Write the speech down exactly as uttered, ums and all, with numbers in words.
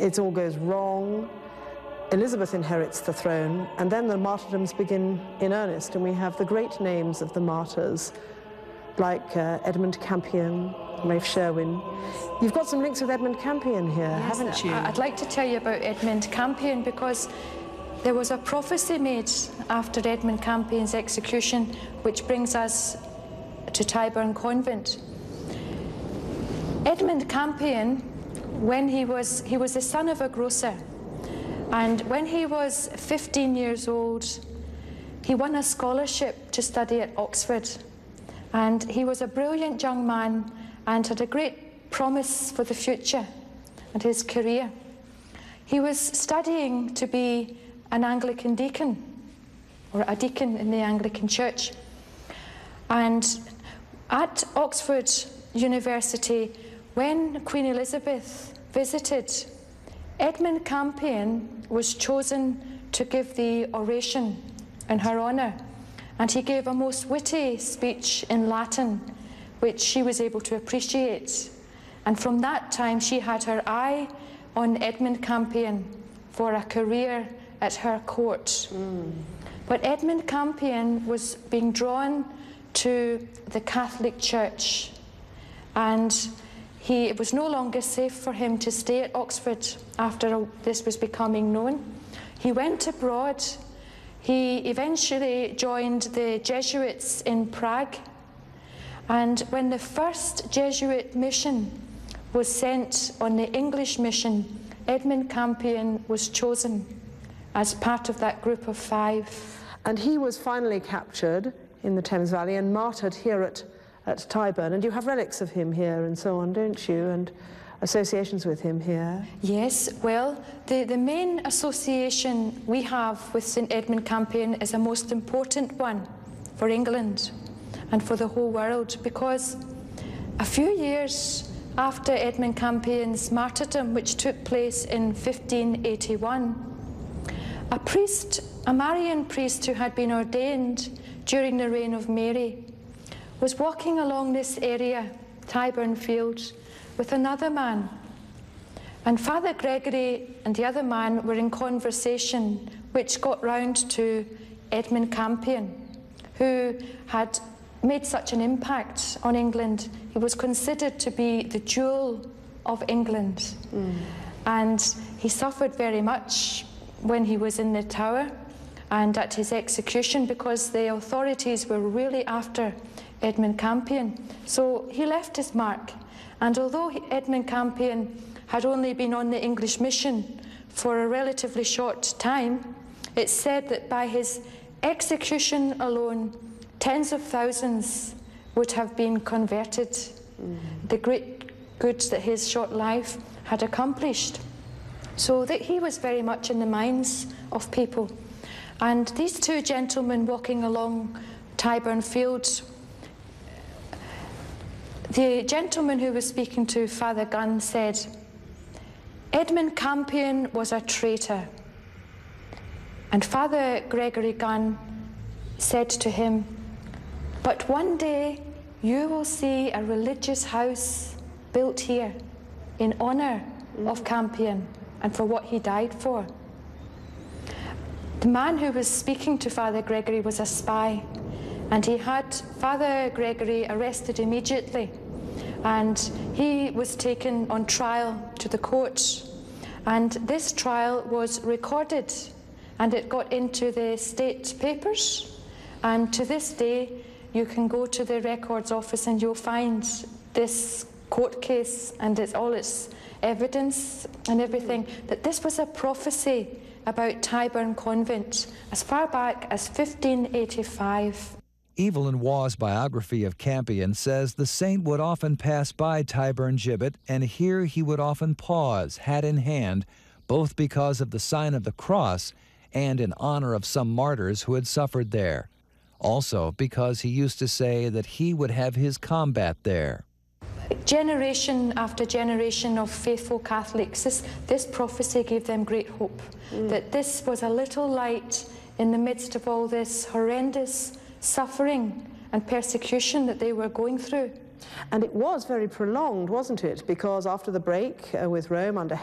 it all goes wrong. Elizabeth inherits the throne, and then the martyrdoms begin in earnest, and we have the great names of the martyrs, like uh, Edmund Campion, Rafe Sherwin. You've got some links with Edmund Campion here, yes, haven't you? I'd like to tell you about Edmund Campion, because there was a prophecy made after Edmund Campion's execution, which brings us to Tyburn Convent. Edmund Campion, when he was, he was the son of a grocer, and when he was fifteen years old, he won a scholarship to study at Oxford. And he was a brilliant young man and had a great promise for the future and his career. He was studying to be an Anglican deacon, or a deacon in the Anglican Church. And at Oxford University, when Queen Elizabeth visited, Edmund Campion was chosen to give the oration in her honour. And he gave a most witty speech in Latin, which she was able to appreciate. And from that time, she had her eye on Edmund Campion for a career at her court. Mm. But Edmund Campion was being drawn to the Catholic Church, and he, it was no longer safe for him to stay at Oxford after this was becoming known. He went abroad. He eventually joined the Jesuits in Prague, and when the first Jesuit mission was sent on the English mission, Edmund Campion was chosen as part of that group of five. And he was finally captured in the Thames Valley and martyred here at, at Tyburn, and you have relics of him here and so on, don't you, and associations with him here? Yes, well, the, the main association we have with St Edmund Campion is a most important one for England and for the whole world, because a few years after Edmund Campion's martyrdom, which took place in fifteen eighty-one, a priest, a Marian priest who had been ordained during the reign of Mary, was walking along this area, Tyburn Fields, with another man. And Father Gregory and the other man were in conversation, which got round to Edmund Campion, who had made such an impact on England. He was considered to be the jewel of England. Mm. And he suffered very much when he was in the Tower and at his execution, because the authorities were really after Edmund Campion. So he left his mark. And although Edmund Campion had only been on the English mission for a relatively short time, it's said that by his execution alone, tens of thousands would have been converted. Mm. The great good that his short life had accomplished. So that he was very much in the minds of people. And these two gentlemen walking along Tyburn Fields, the gentleman who was speaking to Father Gunn said, Edmund Campion was a traitor. And Father Gregory Gunn said to him, but one day you will see a religious house built here in honour of Campion and for what he died for. The man who was speaking to Father Gregory was a spy, and he had Father Gregory arrested immediately, and he was taken on trial to the court. And this trial was recorded, and it got into the state papers, and to this day you can go to the records office and you'll find this court case and it's all its evidence and everything, that this was a prophecy about Tyburn Convent as far back as fifteen eighty-five. Evelyn Waugh's biography of Campion says the saint would often pass by Tyburn Gibbet, and here he would often pause, hat in hand, both because of the sign of the cross and in honor of some martyrs who had suffered there. Also because he used to say that he would have his combat there. Generation after generation of faithful Catholics, this, this prophecy gave them great hope, mm. that this was a little light in the midst of all this horrendous suffering and persecution that they were going through. And it was very prolonged, wasn't it? Because after the break uh, with Rome under